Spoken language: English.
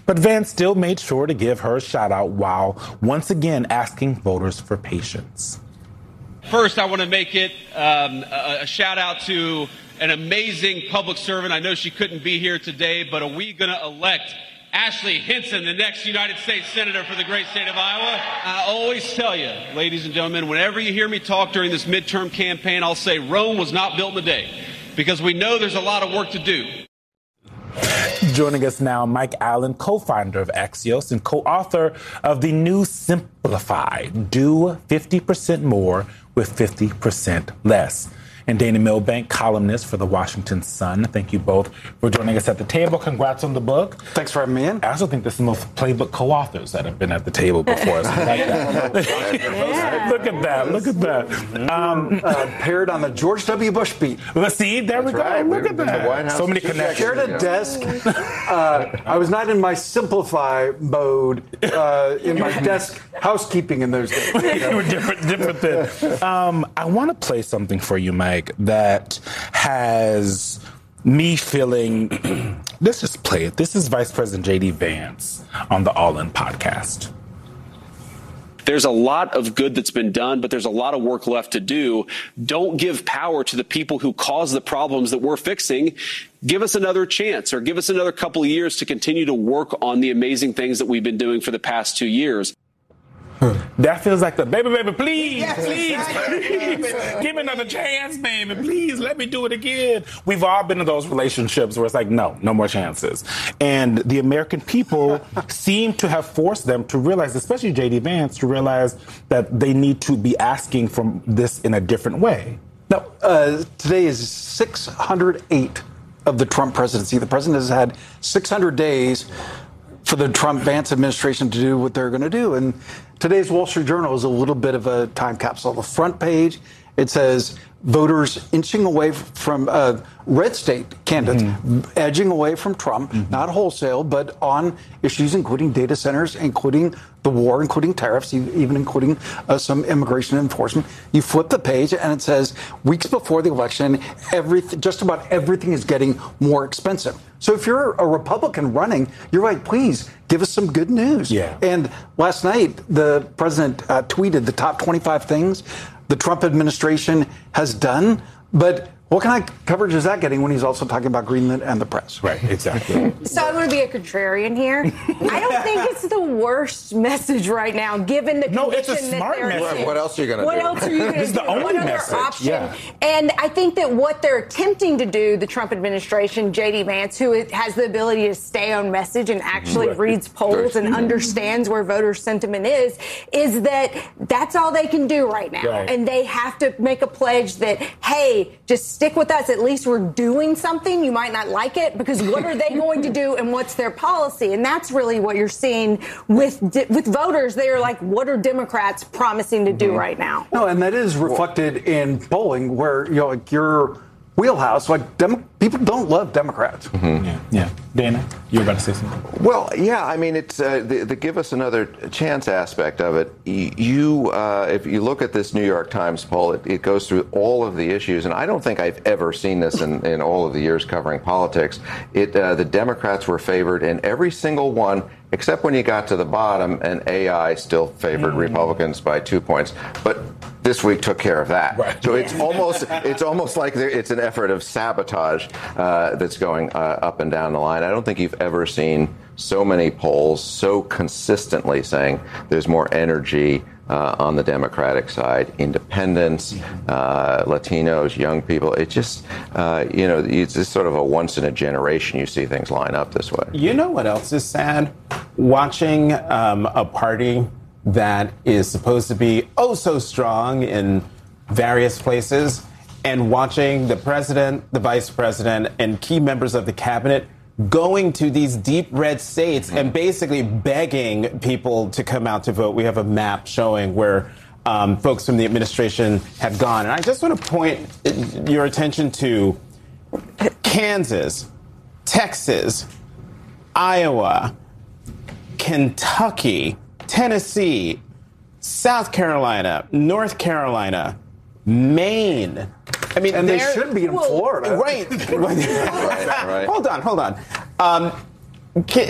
But Vance still made sure to give her a shout out while once again asking voters for patience. First, I want to make it a shout out to an amazing public servant. I know she couldn't be here today, but are we going to elect Ashley Hinson, the next United States Senator for the great state of Iowa? I always tell you, ladies and gentlemen, whenever you hear me talk during this midterm campaign, I'll say Rome was not built in a day, because we know there's a lot of work to do. Joining us now, Mike Allen, co-founder of Axios and co-author of the new Simplify, Do 50% More with 50% Less. And Dana Milbank, columnist for the Washington Sun. Thank you both for joining us at the table. Congrats on the book. Thanks for having me in. I also think this is the most playbook co-authors that have been at the table before. So like that. Look at that. Look at that. Paired on the George W. Bush beat. Let's see. There we go. Right. Look at that. So many connections. Shared a desk. I was not in my Simplify mode in my desk housekeeping in those days. You were different then. I want to play something for you, Mike, that has me feeling, let's just play it. This is Vice President J.D. Vance on the All In podcast. There's a lot of good that's been done, but there's a lot of work left to do. Don't give power to the people who cause the problems that we're fixing. Give us another chance, or give us another couple of years to continue to work on the amazing things that we've been doing for the past 2 years. That feels like the baby, please, please, give me another chance, baby, please, let me do it again. We've all been in those relationships where it's like, no more chances. And the American people seem to have forced them to realize, especially J.D. Vance, to realize that they need to be asking for this in a different way. No, today is 608 of the Trump presidency. The president has had 600 days for the Trump-Vance administration to do what they're going to do. And today's Wall Street Journal is a little bit of a time capsule. The front page, it says voters inching away from red state candidates, edging away from Trump, not wholesale, but on issues including data centers, including the war, including tariffs, even including some immigration enforcement. You flip the page and it says weeks before the election, just about everything is getting more expensive. So if you're a Republican running, you're like, please give us some good news. Yeah. And last night, the president tweeted the top 25 things the Trump administration has done. But what kind of coverage is that getting when he's also talking about Greenland and the press? Right, exactly. So I'm going to be a contrarian here. I don't think it's the worst message right now, given the condition it's a smart that they're message. in. What else are you going to do? What else are you going to do? This is the only what other message. option? Yeah. And I think that what they're attempting to do, the Trump administration, J.D. Vance, who has the ability to stay on message and actually reads polls and understands where voter sentiment is that that's all they can do right now. Right. And they have to make a pledge that, hey, just stick with us. At least we're doing something. You might not like it, because what are they going to do and what's their policy? And that's really what you're seeing with voters. They are like, what are Democrats promising to do right now? No, and that is reflected in polling where, like your wheelhouse, people don't love Democrats. Yeah. Dana, you were about to say something? Well, yeah, I mean, it's the give us another chance aspect of it. If you look at this New York Times poll, it goes through all of the issues, and I don't think I've ever seen this in all of the years covering politics. The Democrats were favored in every single one, except when you got to the bottom, and AI still favored Republicans by 2 points. But this week took care of that. Right. So it's almost like it's an effort of sabotage that's going up and down the line. I don't think you've ever seen so many polls so consistently saying there's more energy on the Democratic side, independents, Latinos, young people. It just, it's just sort of a once in a generation you see things line up this way. You know what else is sad? Watching a party that is supposed to be so strong in various places, and watching the president, the vice president, and key members of the cabinet going to these deep red states and basically begging people to come out to vote. We have a map showing where folks from the administration have gone. And I just want to point your attention to Kansas, Texas, Iowa, Kentucky, Tennessee, South Carolina, North Carolina, Maine. I mean, and they should be in Florida. Right. Right. Hold on.